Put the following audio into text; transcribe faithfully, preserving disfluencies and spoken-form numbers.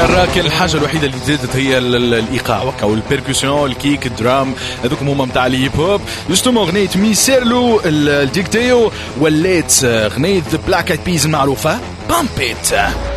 راك الحاجه الوحيده اللي زادت هي الايقاع وكا والبيركوسيون الكيك الدرام هذوك هما نتاع الهيب هوب. جوستومون غنية ميسيرلو الديكتيو ولات غنية ذا بلاك ايد بيز المعروفه بامبيت.